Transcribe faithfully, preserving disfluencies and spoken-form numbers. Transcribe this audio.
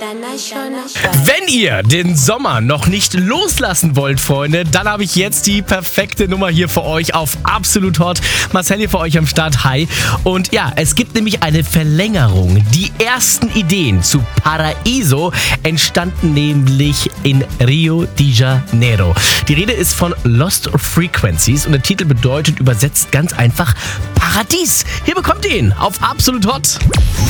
International. Wenn ihr den Sommer noch nicht loslassen wollt, Freunde, dann habe ich jetzt die perfekte Nummer hier für euch auf Absolut Hot. Marcel hier für euch am Start. Hi. Und ja, es gibt nämlich eine Verlängerung. Die ersten Ideen zu Paraíso entstanden nämlich in Rio de Janeiro. Die Rede ist von Lost Frequencies und der Titel bedeutet übersetzt ganz einfach Paradies. Hier bekommt ihr ihn auf Absolut Hot.